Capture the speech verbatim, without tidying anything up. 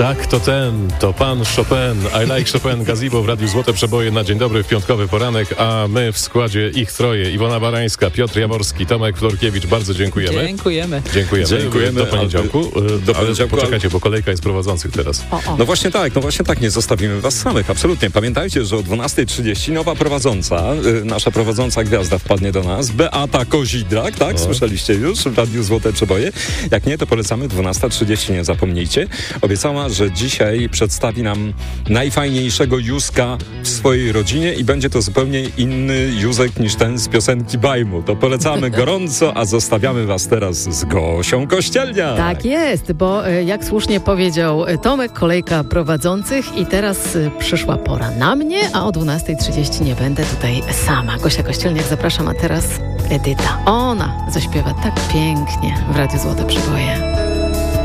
Tak, to ten, to pan Chopin. I like Chopin, Gazebo w Radiu Złote Przeboje na dzień dobry w piątkowy poranek, a my w składzie ich troje. Iwona Barańska, Piotr Jaworski, Tomek Florkiewicz. Bardzo dziękujemy. Dziękujemy. Dziękujemy. Dziękujemy. Do poniedziałku. Do ale poniedziałku, poczekajcie, bo kolejka jest prowadzących teraz. O, o. No właśnie tak, no właśnie tak, nie zostawimy was samych, absolutnie. Pamiętajcie, że o dwunasta trzydzieści nowa prowadząca, y, nasza prowadząca gwiazda wpadnie do nas, Beata Kozidrak, tak? O. Słyszeliście już w Radiu Złote Przeboje? Jak nie, to polecamy, dwunasta trzydzieści, nie zapomnijcie. Obiecała, że dzisiaj przedstawi nam najfajniejszego Józka w swojej rodzinie i będzie to zupełnie inny Józek niż ten z piosenki Bajmu. To polecamy gorąco, a zostawiamy was teraz z Gosią Kościelniak. Tak jest, bo jak słusznie powiedział Tomek, kolejka prowadzących i teraz przyszła pora na mnie, a o dwunasta trzydzieści nie będę tutaj sama. Gosia Kościelniak, zapraszam, a teraz Edyta. Ona zaśpiewa tak pięknie w Radiu Złote Przeboje.